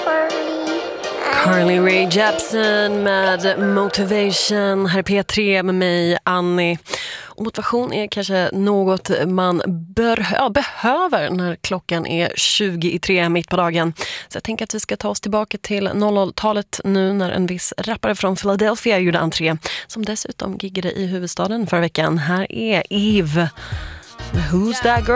Carly Rae Jepsen med Motivation. Här är P3 med mig, Annie. Och motivation är kanske något man behöver när klockan är 20:03 mitt på dagen. Så jag tänker att vi ska ta oss tillbaka till 00-talet nu när en viss rappare från Philadelphia gjorde entré, som dessutom giggade i huvudstaden förra veckan. Här är Eve. Who's that girl?